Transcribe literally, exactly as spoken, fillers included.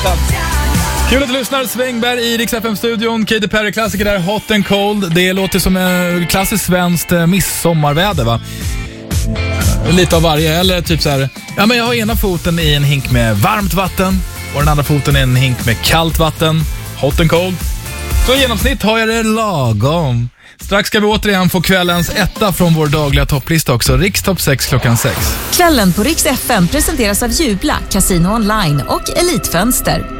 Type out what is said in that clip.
Satan. Kul att du lyssnar. Svängberg i Rix F M-studion. Katy Perry-klassiker där, Hot and Cold. Det låter som en klassiskt svenskt midsommarväder, va? Lite av varje, eller typ så här. Ja, men jag har ena foten i en hink med varmt vatten och den andra foten i en hink med kallt vatten. Hot and Cold. Så i genomsnitt har jag det lagom. Strax ska vi återigen få kvällens etta från vår dagliga topplista också. Rix Topp sex klockan sex. Kvällen på Rix F M presenteras av Jubla, Casino Online och Elitfönster.